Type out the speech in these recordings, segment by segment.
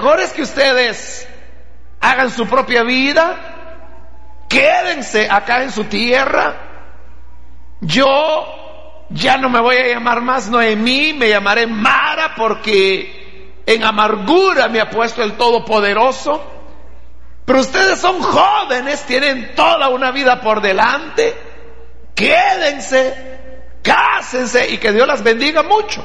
mejor es que ustedes hagan su propia vida, quédense acá en su tierra. Yo ya no me voy a llamar más Noemí, me llamaré Mara, porque en amargura me ha puesto el Todopoderoso. Pero ustedes son jóvenes, tienen toda una vida por delante. Quédense, cásense y que Dios las bendiga mucho.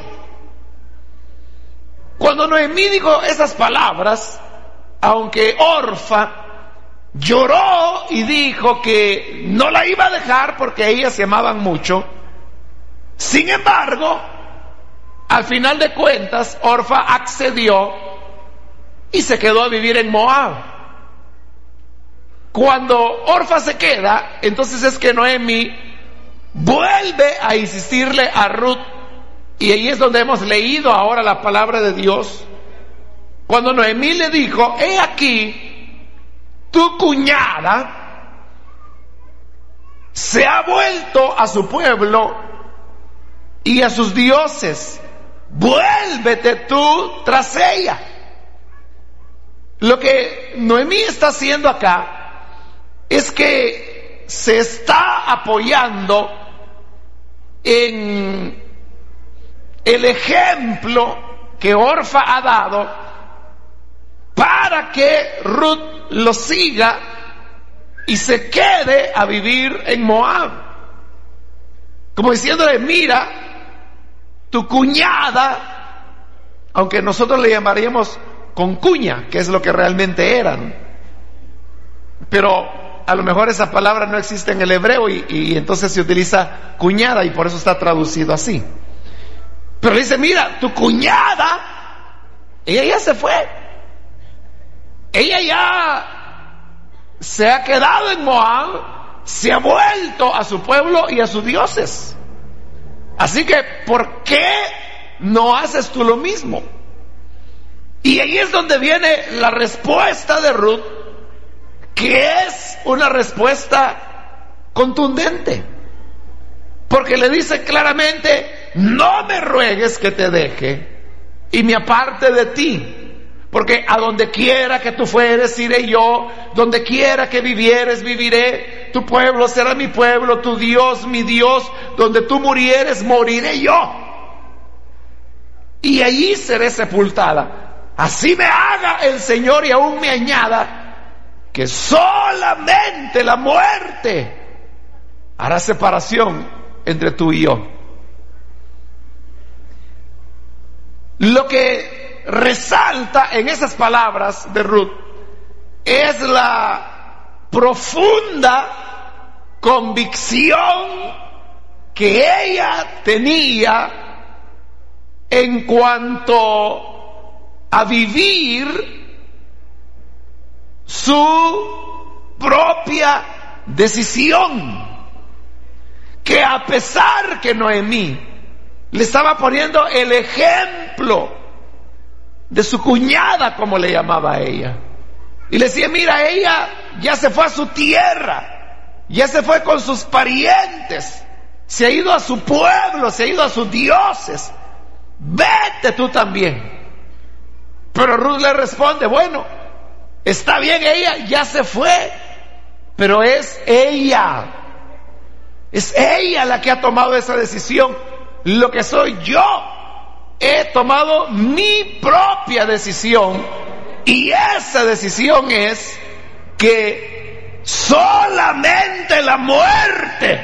Cuando Noemí dijo esas palabras, aunque Orfa lloró y dijo que no la iba a dejar porque ellas se amaban mucho, sin embargo, al final de cuentas, Orfa accedió y se quedó a vivir en Moab. Cuando Orfa se queda, entonces es que Noemí vuelve a insistirle a Ruth, y ahí es donde hemos leído ahora la palabra de Dios. Cuando Noemí le dijo: he aquí, tu cuñada se ha vuelto a su pueblo y a sus dioses, vuélvete tú tras ella. Lo que Noemí está haciendo acá es que se está apoyando en el ejemplo que Orfa ha dado para que Ruth lo siga y se quede a vivir en Moab, como diciéndole: mira, tu cuñada, aunque nosotros le llamaríamos concuña, que es lo que realmente eran, pero a lo mejor esa palabra no existe en el hebreo y entonces se utiliza cuñada y por eso está traducido así. Pero le dice: mira, tu cuñada, ella ya se fue, ella ya se ha quedado en Moab, se ha vuelto a su pueblo y a sus dioses. Así que, ¿por qué no haces tú lo mismo? Y ahí es donde viene la respuesta de Ruth, que es una respuesta contundente, porque le dice claramente: no me ruegues que te deje y me aparte de ti, porque a donde quiera que tú fueres iré yo, donde quiera que vivieres viviré, tu pueblo será mi pueblo, tu Dios mi Dios, donde tú murieres moriré yo, y allí seré sepultada. Así me haga el Señor y aún me añada que solamente la muerte hará separación entre tú y yo. Lo que resalta en esas palabras de Ruth es la profunda convicción que ella tenía en cuanto a vivir su propia decisión, que a pesar que Noemí le estaba poniendo el ejemplo de su cuñada, como le llamaba a ella, y le decía: mira, ella ya se fue a su tierra, ya se fue con sus parientes, se ha ido a su pueblo, se ha ido a sus dioses, vete tú también. Pero Ruth le responde: bueno, está bien, ella ya se fue, pero es ella la que ha tomado esa decisión. Lo que soy yo, he tomado mi propia decisión, y esa decisión es que solamente la muerte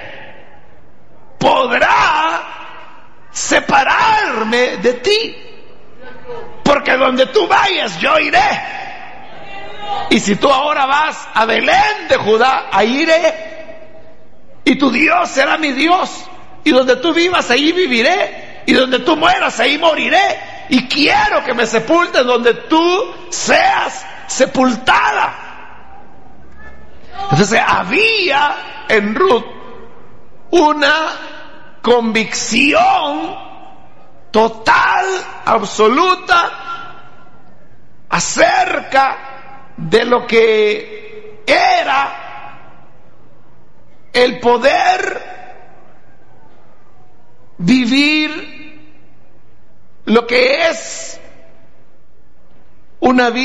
podrá separarme de ti, porque donde tú vayas yo iré, y si tú ahora vas a Belén de Judá, ahí iré, y tu Dios será mi Dios, y donde tú vivas ahí viviré, y donde tú mueras ahí moriré, y quiero que me sepulten donde tú seas sepultada. Entonces había en Ruth una convicción total, absoluta, acerca de lo que era el poder vivir lo que es una vida